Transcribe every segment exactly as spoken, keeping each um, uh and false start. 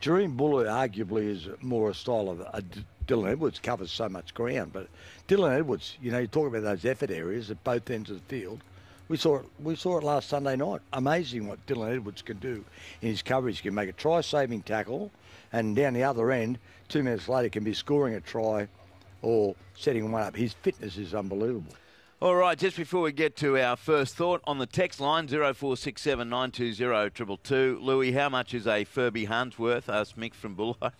Dream Buller arguably is more a style of a D- Dylan Edwards, covers so much ground. But Dylan Edwards, you know, you talk about those effort areas at both ends of the field. We saw it. We saw it last Sunday night. Amazing what Dylan Edwards can do in his coverage. He can make a try-saving tackle, and down the other end, two minutes later, can be scoring a try or setting one up. His fitness is unbelievable. All right, just before we get to our first thought, on the text line, zero four six seven nine two zero two two two. Louis, how much is a Furby Hunt worth? Asked Mick from Bulleye.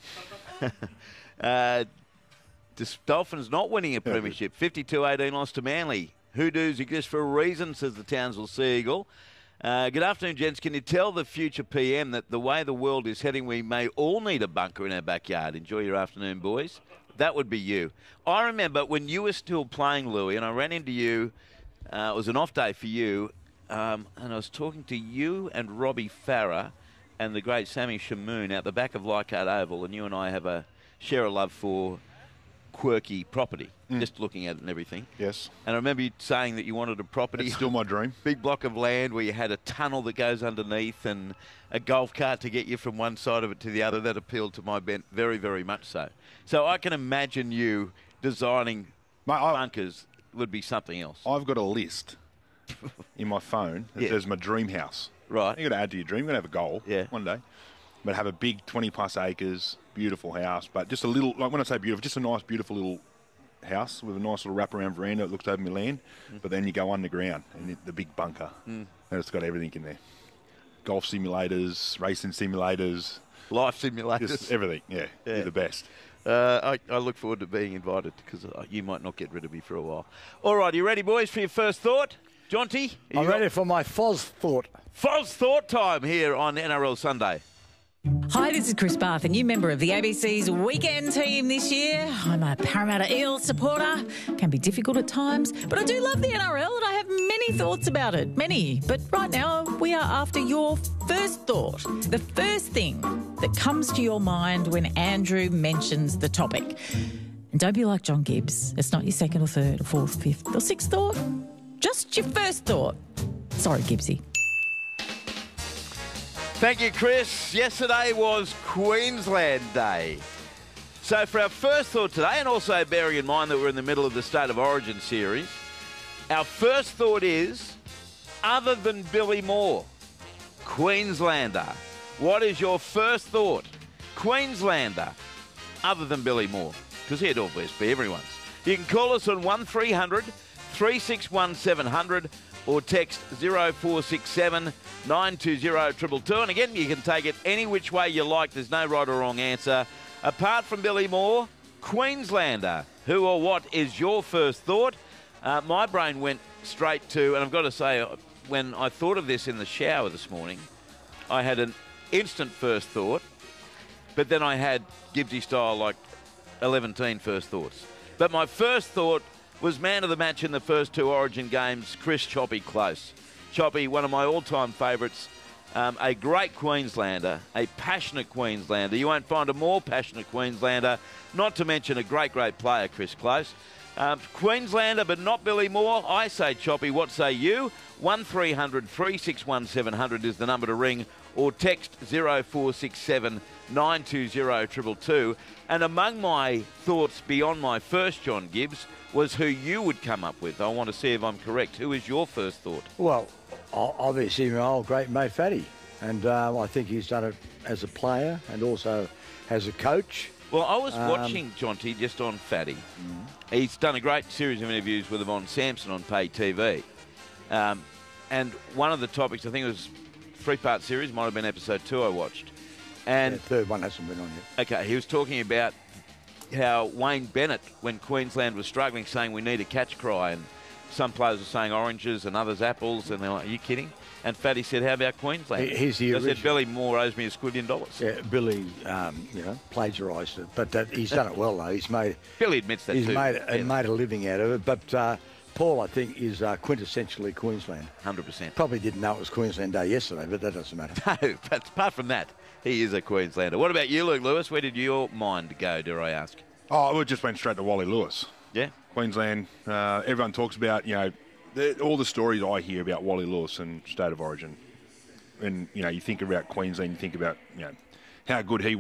uh, the Dolphins not winning a premiership. fifty-two eighteen loss to Manly. Hoodoos exist for a reason, says the Townsville Sea Eagle. Uh, good afternoon, gents. Can you tell the future P M that the way the world is heading, we may all need a bunker in our backyard? Enjoy your afternoon, boys. That would be you. I remember when you were still playing, Louis, and I ran into you. Uh, it was an off day for you, um, and I was talking to you and Robbie Farah and the great Sammy Shamoon out the back of Leichhardt Oval, and you and I have a share a love for quirky property, mm. just looking at it and everything. Yes. And I remember you saying that you wanted a property. It's still my dream. Big block of land where you had a tunnel that goes underneath and a golf cart to get you from one side of it to the other. That appealed to my bent very, very much so. So I can imagine you designing Mate, I, bunkers would be something else. I've got a list in my phone that yeah. says my dream house. Right. You've got to add to your dream. You've got to have a goal yeah. one day. But have a big twenty plus acres, beautiful house. But just a little, like when I say beautiful, just a nice, beautiful little house with a nice little wraparound veranda that looks over my land. Mm. But then you go underground and it, the big bunker. Mm. And it's got everything in there. Golf simulators, racing simulators. Life simulators. Just everything, yeah. yeah. You're the best. Uh, I, I look forward to being invited because uh, you might not get rid of me for a while. All right, you ready, boys, for your first thought? Jonty? I'm ready for my Foz thought. Foz thought time here on N R L Sunday. Hi, this is Chris Barth, a new member of the A B C's weekend team this year. I'm a Parramatta Eels supporter. Can be difficult at times, but I do love the N R L and I have many thoughts about it. Many. But right now, we are after your first thought. The first thing that comes to your mind when Andrew mentions the topic. And don't be like John Gibbs. It's not your second or third or fourth, fifth or sixth thought. Just your first thought. Sorry, Gibbsy. Thank you, Chris. Yesterday was Queensland Day. So for our first thought today, and also bearing in mind that we're in the middle of the State of Origin series, our first thought is, other than Billy Moore, Queenslander. What is your first thought? Queenslander, other than Billy Moore. Because he'd always be everyone's. You can call us on one three hundred three six one seven hundred or text zero four six seven nine two zero two two two. And again, you can take it any which way you like. There's no right or wrong answer. Apart from Billy Moore, Queenslander. Who or what is your first thought? Uh, my brain went straight to, and I've got to say, when I thought of this in the shower this morning, I had an instant first thought, but then I had Gibbsy style like eleven first thoughts. But my first thought was man of the match in the first two Origin games, Chris Choppy Close. Choppy, one of my all-time favourites, um, a great Queenslander, a passionate Queenslander. You won't find a more passionate Queenslander, not to mention a great, great player, Chris Close. Um, Queenslander, but not Billy Moore. I say Choppy, what say you? one three hundred three six one seven hundred is the number to ring, or text zero four six seven nine two zero two two two. And among my thoughts beyond my first, John Gibbs, was who you would come up with. I want to see if I'm correct. Who is your first thought? Well, obviously my old great mate Fatty. And uh, I think he's done it as a player and also as a coach. Well, I was um, watching Jonty just on Fatty. Mm-hmm. He's done a great series of interviews with Yvonne Sampson on Pay T V. Um, and one of the topics, I think it was a three-part series, might have been episode two I watched. And yeah, the third one hasn't been on yet. Okay, he was talking about how Wayne Bennett, when Queensland was struggling, saying we need a catch cry, and some players were saying oranges and others apples, and they're like, are you kidding? And Fatty said, how about Queensland? He, he's the I original. said, Billy Moore owes me a squillion dollars. Yeah, Billy, um, you know, plagiarised it, but that, he's done it well though. He's made. Billy admits that he's too. Made, yeah. made a living out of it, but uh, Paul, I think, is uh, quintessentially Queensland. one hundred percent. Probably didn't know it was Queensland Day yesterday, but that doesn't matter. No, but apart from that, he is a Queenslander. What about you, Luke Lewis? Where did your mind go, dare I ask? Oh, it just went straight to Wally Lewis. Yeah? Queensland, uh, everyone talks about, you know, the, all the stories I hear about Wally Lewis and State of Origin. And, you know, you think about Queensland, you think about, you know, how good he